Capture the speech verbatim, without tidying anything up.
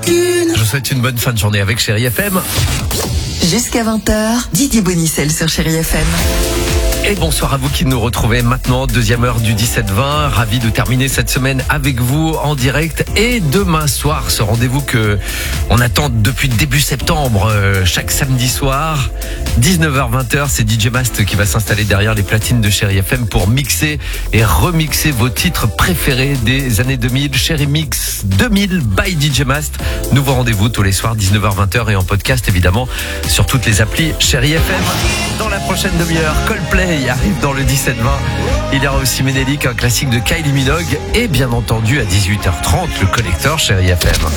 Je vous souhaite une bonne fin de journée avec Chérie F M. Jusqu'à vingt heures, Didier Bonicel sur Chérie F M. Et bonsoir à vous qui nous retrouvez maintenant, deuxième heure du dix-sept vingt. Ravi de terminer cette semaine avec vous en direct. Et demain soir, ce rendez-vous que on attend depuis début septembre, euh, chaque samedi soir, dix-neuf heures vingt heures, c'est D J Mast qui va s'installer derrière les platines de Chérie F M pour mixer et remixer vos titres préférés des années deux mille. Chérie Mix deux mille by D J Mast. Nouveau rendez-vous tous les soirs, dix-neuf heures vingt heures et en podcast évidemment sur toutes les applis Chérie F M. Dans la prochaine demi-heure, Coldplay arrive dans le dix-sept vingt. Il y aura aussi Ménélique, un classique de Kylie Minogue et bien entendu à dix-huit heures trente, le collecteur Chérie F M.